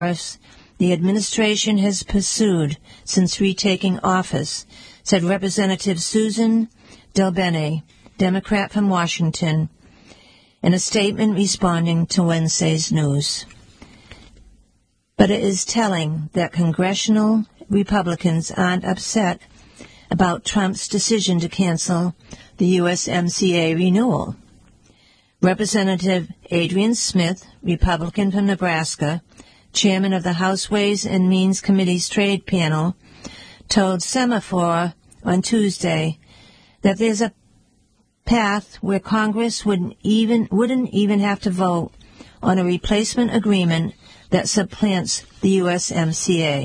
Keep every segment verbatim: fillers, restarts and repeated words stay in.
the administration has pursued since retaking office, said Representative Susan DelBene, Democrat from Washington, in a statement responding to Wednesday's news. But it is telling that congressional Republicans aren't upset about Trump's decision to cancel the U S M C A renewal. Representative Adrian Smith, Republican from Nebraska, chairman of the House Ways and Means Committee's trade panel, told Semaphore on Tuesday that there's a path where Congress wouldn't even wouldn't even have to vote on a replacement agreement that supplants the U S M C A.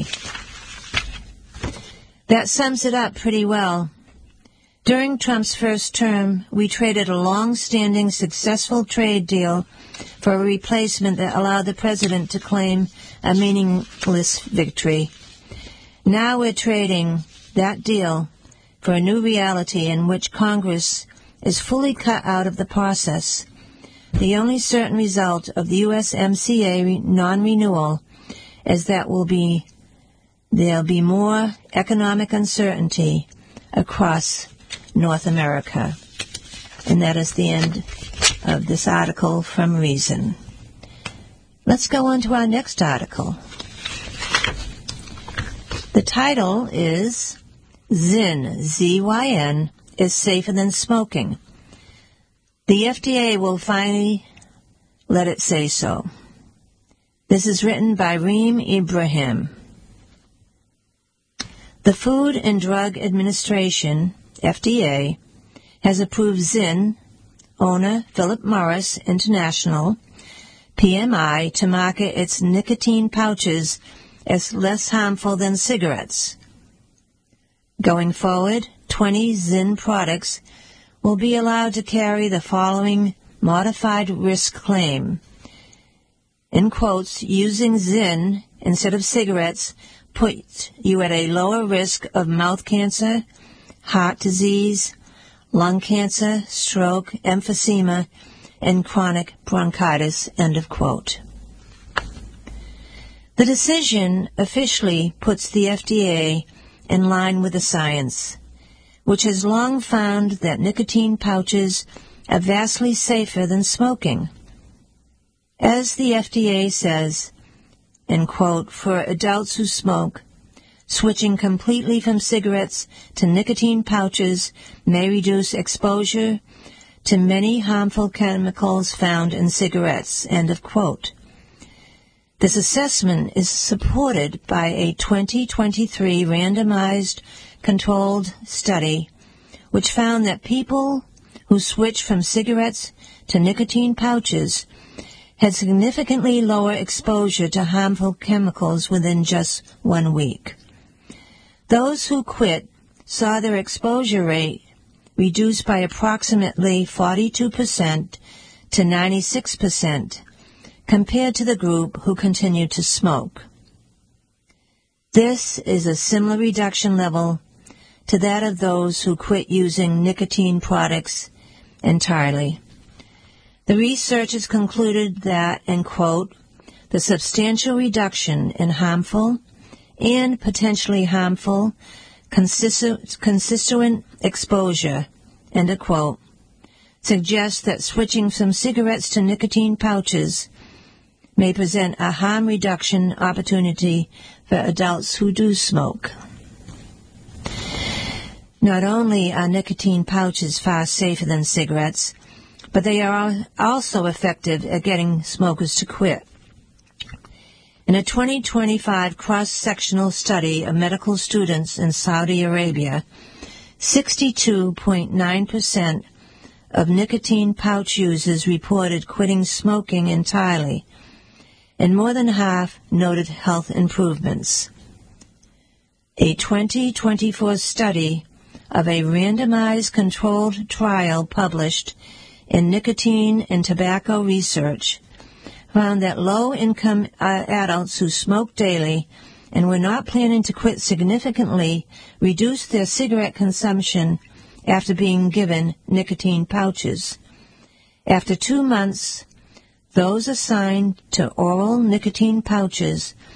That sums it up pretty well. During Trump's first term, we traded a long-standing successful trade deal for a replacement that allowed the president to claim a meaningless victory. Now we're trading that deal for a new reality in which Congress is fully cut out of the process. The only certain result of the U S M C A non-renewal is that will be there'll be more economic uncertainty across North America. And that is the end of this article from Reason. Let's go on to our next article. The title is Zyn, Z Y N, is safer than smoking. The F D A will finally let it say so. This is written by Reem Ibrahim. The Food and Drug Administration, F D A, has approved Zyn, owner Philip Morris International, P M I, to market its nicotine pouches as less harmful than cigarettes. Going forward, twenty Zyn products will be allowed to carry the following modified risk claim. In quotes, using Zyn instead of cigarettes puts you at a lower risk of mouth cancer, heart disease, lung cancer, stroke, emphysema, and chronic bronchitis, end of quote. The decision officially puts the F D A in line with the science, which has long found that nicotine pouches are vastly safer than smoking. As the F D A says, and quote, for adults who smoke, switching completely from cigarettes to nicotine pouches may reduce exposure to many harmful chemicals found in cigarettes, end of quote. This assessment is supported by a twenty twenty-three randomized controlled study which found that people who switch from cigarettes to nicotine pouches had significantly lower exposure to harmful chemicals within just one week. Those who quit saw their exposure rate reduced by approximately forty-two percent to ninety-six percent compared to the group who continued to smoke. This is a similar reduction level to that of those who quit using nicotine products entirely. The researchers concluded that, and quote, the substantial reduction in harmful and potentially harmful constituent exposure, end of quote, suggests that switching from cigarettes to nicotine pouches may present a harm reduction opportunity for adults who do smoke. Not only are nicotine pouches far safer than cigarettes, but they are also effective at getting smokers to quit. In a twenty twenty-five cross-sectional study of medical students in Saudi Arabia, sixty-two point nine percent of nicotine pouch users reported quitting smoking entirely, and more than half noted health improvements. A twenty twenty-four study of a randomized controlled trial published in Nicotine and Tobacco Research found that low-income uh, adults who smoked daily and were not planning to quit significantly reduced their cigarette consumption after being given nicotine pouches. After two months, Those assigned to oral nicotine pouches